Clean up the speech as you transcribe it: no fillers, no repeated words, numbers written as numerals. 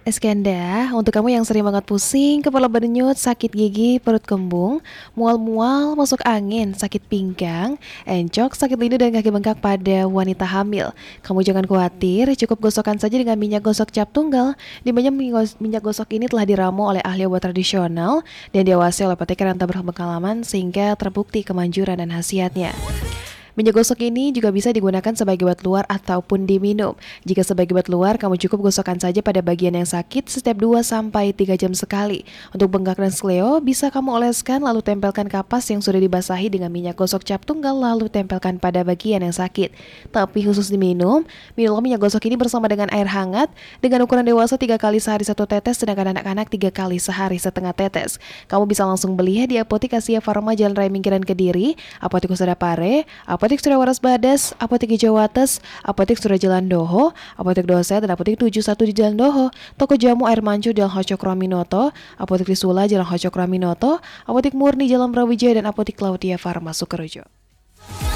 Eskenda, untuk kamu yang sering banget pusing, kepala berdenyut, sakit gigi, perut kembung, mual-mual, masuk angin, sakit pinggang, encok, sakit linu dan kaki bengkak pada wanita hamil. Kamu jangan khawatir, cukup gosokkan saja dengan minyak gosok cap tunggal. Di minyak gosok ini telah diramu oleh ahli obat tradisional dan diawasi oleh apoteker yang tak berpengalaman sehingga terbukti kemanjuran dan khasiatnya. Minyak gosok ini juga bisa digunakan sebagai obat luar ataupun diminum. Jika sebagai obat luar, kamu cukup gosokkan saja pada bagian yang sakit setiap 2 sampai 3 jam sekali. Untuk bengkak dan skleo, bisa kamu oleskan lalu tempelkan kapas yang sudah dibasahi dengan minyak gosok cap tunggal lalu tempelkan pada bagian yang sakit. Tapi khusus diminum, minumlah minyak gosok ini bersama dengan air hangat dengan ukuran dewasa 3 kali sehari 1 tetes, sedangkan anak-anak 3 kali sehari setengah tetes. Kamu bisa langsung belinya di Apotik Asia Farma Jalan Raya Mingkiran Kediri, Apotik Kusada Pare, Apotik Surya Waras Badas, Apotik Hijau Wates, Apotik Surya Jalan Doho, Apotik Doset, dan Apotik 71 di Jalan Doho, Toko Jamu Air Mancur Jalan Hocokroaminoto, Apotik Trisula Jalan Hocokroaminoto, Apotik Murni Jalan Brawijaya, dan Apotik Claudia Farma Sukorejo.